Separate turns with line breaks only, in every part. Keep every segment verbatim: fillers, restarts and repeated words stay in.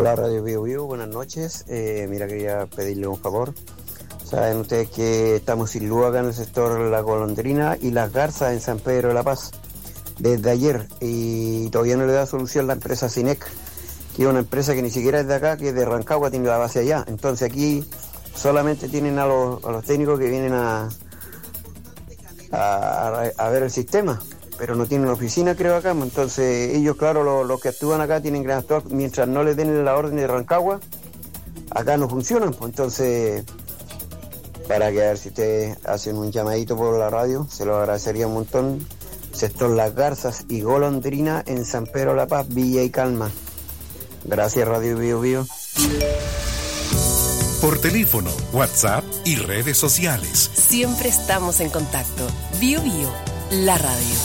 Hola Radio Bio Bio, buenas noches. Eh, mira, quería pedirle un favor. Saben ustedes que estamos sin luz acá en el sector La Golondrina y Las Garzas en San Pedro de la Paz desde ayer, y todavía no le da solución la empresa Cinec, que es una empresa que ni siquiera es de acá, que es de Rancagua, tiene la base allá. Entonces aquí solamente tienen a los, a los técnicos que vienen a, a, a ver el sistema, pero no tienen oficina, creo, acá. Entonces ellos, claro, los, los que actúan acá tienen que actuar mientras no les den la orden de Rancagua. Acá no funcionan, pues entonces, para que a ver si ustedes hacen un llamadito por la radio, se lo agradecería un montón. Sector Las Garzas y Golondrina en San Pedro de la Paz, Villa y Calma. Gracias Radio Bio Bio.
Por teléfono, WhatsApp y redes sociales.
Siempre estamos en contacto. Bio Bio, la radio.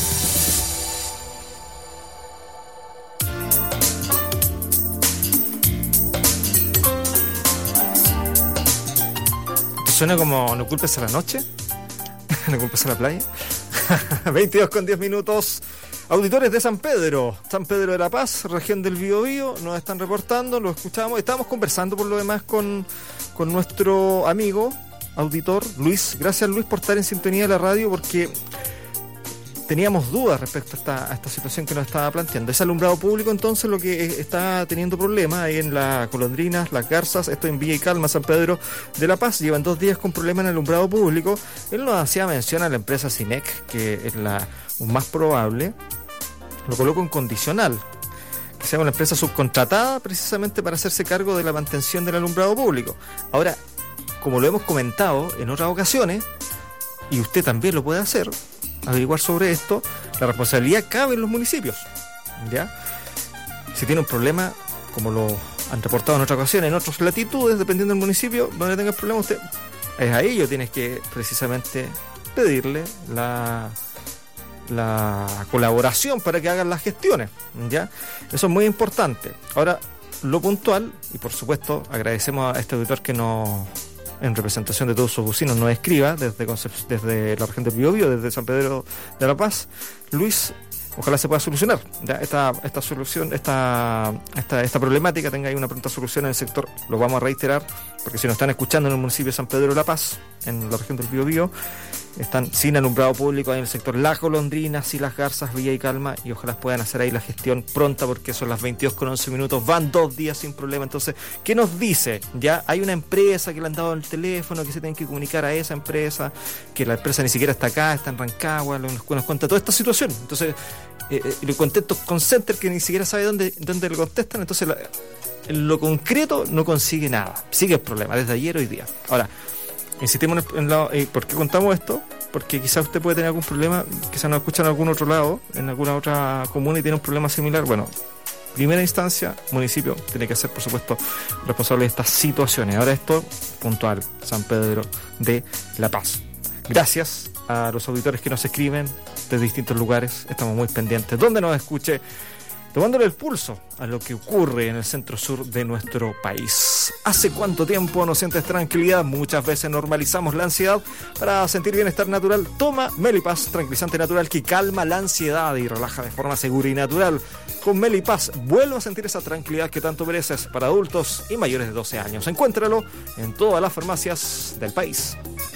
¿Suena como No culpes a la noche? ¿No culpes a la playa? veintidós con diez minutos. Auditores de San Pedro, San Pedro de la Paz, región del Biobío, nos están reportando, lo escuchamos. Estábamos conversando por lo demás con, con nuestro amigo, auditor, Luis. Gracias, Luis, por estar en sintonía de la radio, porque teníamos dudas respecto a esta, a esta situación que nos estaba planteando. Ese alumbrado público, entonces, lo que está teniendo problemas ahí en las Golondrinas, Las Garzas, esto en Villa y Calma, San Pedro de la Paz. Llevan dos días con problemas en el alumbrado público. Él nos hacía mención a la empresa Cinec, que es la más probable. Lo coloco en condicional, que sea una empresa subcontratada precisamente para hacerse cargo de la mantención del alumbrado público. Ahora, como lo hemos comentado en otras ocasiones, y usted también lo puede hacer, averiguar sobre esto, la responsabilidad cabe en los municipios, ¿ya? Si tiene un problema, como lo han reportado en otras ocasiones, en otras latitudes, dependiendo del municipio donde tenga el problema, usted es a ellos tienes que precisamente pedirle la la colaboración para que hagan las gestiones, ¿ya? Eso es muy importante. Ahora, lo puntual, y por supuesto agradecemos a este auditor que nos, en representación de todos sus vecinos, nos escriba desde, Concep- desde la región del Biobío, desde San Pedro de la Paz. Luis, ojalá se pueda solucionar, ¿ya? Esta, esta solución, esta, esta, esta problemática tenga ahí una pronta solución en el sector. Lo vamos a reiterar, porque si nos están escuchando en el municipio de San Pedro de la Paz, en la región del Biobío, están sin alumbrado público ahí en el sector Las Golondrinas y Las Garzas, Villa y Calma, y ojalá puedan hacer ahí la gestión pronta, porque son las veintidós con once minutos, van dos días sin problema. Entonces, ¿qué nos dice? Ya hay una empresa que le han dado el teléfono, que se tienen que comunicar a esa empresa, que la empresa ni siquiera está acá, está en Rancagua, nos, nos cuenta toda esta situación. Entonces, eh, eh, le contesto con Center, que ni siquiera sabe dónde, dónde le contestan. Entonces, la, en lo concreto no consigue nada, sigue el problema desde ayer hoy día. Ahora, insistimos en la, eh, ¿por qué contamos esto? Porque quizás usted puede tener algún problema, quizás nos escucha en algún otro lado, en alguna otra comuna, y tiene un problema similar. Bueno, primera instancia, municipio tiene que ser, por supuesto, responsable de estas situaciones. Ahora esto, puntual, San Pedro de la Paz. Gracias a los auditores que nos escriben desde distintos lugares, estamos muy pendientes. Donde nos escuche, tomándole el pulso a lo que ocurre en el centro sur de nuestro país. ¿Hace cuánto tiempo no sientes tranquilidad? Muchas veces normalizamos la ansiedad. Para sentir bienestar natural, toma Melipaz, tranquilizante natural que calma la ansiedad y relaja de forma segura y natural. Con Melipaz, vuelve a sentir esa tranquilidad que tanto mereces, para adultos y mayores de doce años. Encuéntralo en todas las farmacias del país.